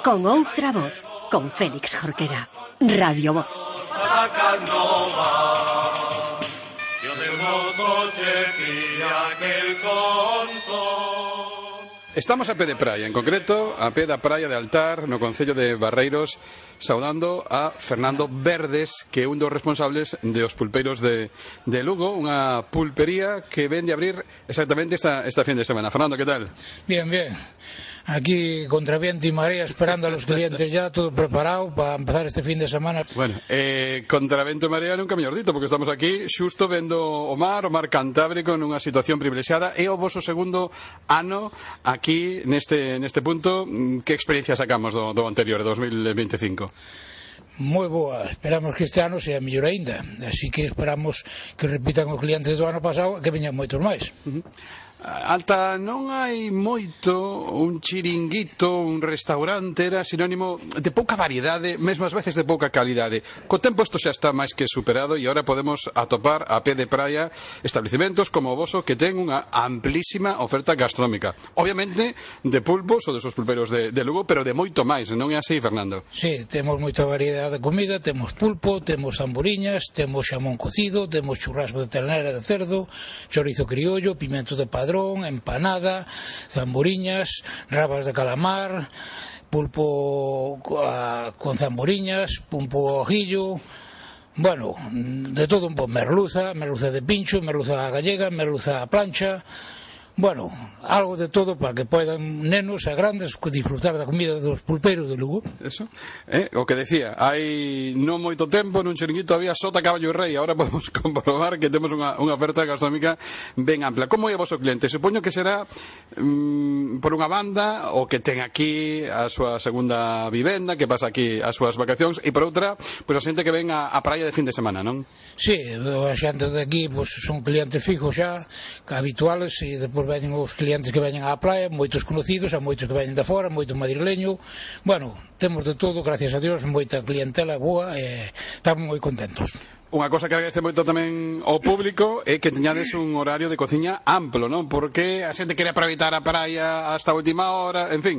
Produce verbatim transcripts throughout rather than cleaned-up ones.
con outra voz, con Félix Jorquera. Radio Voz. Estamos a pé de praia, en concreto a pé da praia de Altar, no concello de Barreiros, saudando a Fernando Verdes, que é un dos responsables de os pulpeiros de, de Lugo, unha pulpería que ven de abrir exactamente esta, esta fin de semana. Fernando, ¿qué tal? Bien, bien. Aquí contra viento y marea, esperando a los clientes ya, todo preparado para empezar este fin de semana. Bueno, eh, contra vento e marea nunca mellor dito, porque estamos aquí xusto vendo o mar, o mar Cantábrico, nunha situación privilexiada. É o voso segundo ano aquí neste, neste punto. Que experiencia sacamos do, do anterior, dos mil veinticinco? Moi boa, esperamos que este ano sea mellor aínda, así que esperamos que repitan os clientes do ano pasado e que veñan moitos máis. Uh-huh. Alta, non hai moito un chiringuito, un restaurante, era sinónimo de pouca variedade, mesmo ás veces de pouca calidade. Co tempo isto xa está máis que superado e agora podemos atopar a pé de praia establecementos como o voso que ten unha amplísima oferta gastronómica. Obviamente de pulpos ou desos pulperos de, de Lugo, pero de moito máis, non é así, Fernando? Sí, temos moita variedade de comida, temos pulpo, temos zamburiñas, temos xamón cocido, temos churrasco de ternera de cerdo, chorizo criollo, pimento de padrón, empanada, zamburiñas, rabas de calamar, pulpo con zamburiñas, pulpo ajillo, bueno, de todo un poco, merluza, merluza de pincho, merluza gallega, merluza a plancha. Bueno, algo de todo para que poidan nenos e grandes disfrutar da comida dos pulpeiros de Lugo. Eso, eh, o que decía, hai non moito tempo nun chiringuito había sota, caballo e rei, agora podemos comprobar que temos unha, unha oferta gastronómica ben ampla. Como é o voso cliente? Supoño que será mm, por unha banda o que ten aquí a súa segunda vivenda, que pasa aquí as súas vacacións, e por outra, pois a xente que ven a, a praia de fin de semana, non? Sí, a xente de aquí pois, son clientes fijos xa, habituales, e depois veñen os clientes que veñen á praia, moitos conocidos, a moitos que veñen de fora, moito madrileño. Bueno, temos de todo, gracias a Dios, moita clientela boa e estamos moi contentos. Unha cosa que agradece moito tamén ao público é que teñades un horario de cociña amplo, non? Porque a xente quere aproveitar a praia hasta a última hora, en fin,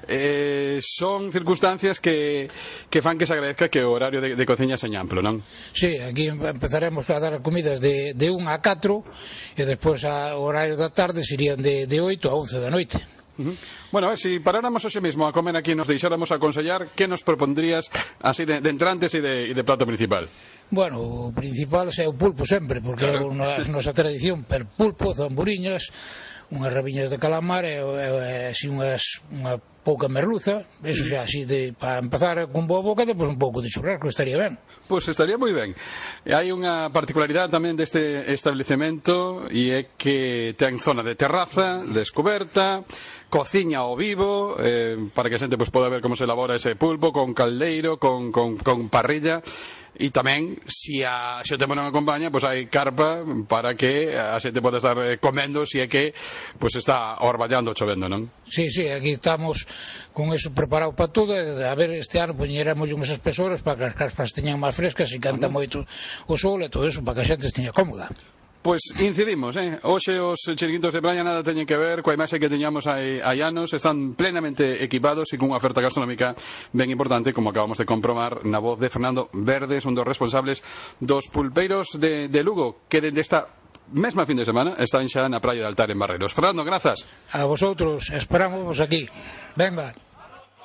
eh, son circunstancias que, que fan que se agradezca que o horario de, de cociña seña amplo, non? Sí, aquí empezaremos a dar comidas de, de un a catro e despois a horario da tarde serían de, de oito a once da noite. Uh-huh. Bueno, a ver, se si paráramos hoxe mesmo a comer aquí e nos deixáramos aconsellar, que nos propondrías así de, de entrantes e de, de plato principal? Bueno, o principal é o pulpo sempre, porque claro, é a nosa tradición, per pulpo, zamburiñas, unhas rabiñas de calamar e, e, e así unhas, unha pouca merluza, eso xa así de, para empezar con boa boca, depois un pouco de churrasco, estaría ben. Pois pues estaría moi ben. E hai unha particularidade tamén deste establecemento e é que ten zona de terraza, descoberta, cociña ao vivo, eh, para que a xente pues, poda ver como se elabora ese pulpo, con caldeiro, con, con, con parrilla. E tamén, se a, se o tempo non acompaña, pois hai carpa para que a xente poda estar comendo se é que pois está orballando ou chovendo, non? Sí, sí, aquí estamos con eso preparado para todo. A ver, este ano poñeremos uns espesores para que as carpas teñan máis frescas e canta moito o sol e todo eso, para que a xente esteña cómoda. Pois incidimos, eh? Hoxe os chiringuitos de praia nada teñen que ver coa imaxe que teñamos hai, hai anos, están plenamente equipados e cunha oferta gastronómica ben importante, como acabamos de comprobar na voz de Fernando Verdes, un dos responsables dos pulpeiros de, de Lugo, que dende esta mesma fin de semana están xa na praia de Altar en Barreiros. Fernando, grazas. A vosotros, esperamos aquí. Venga.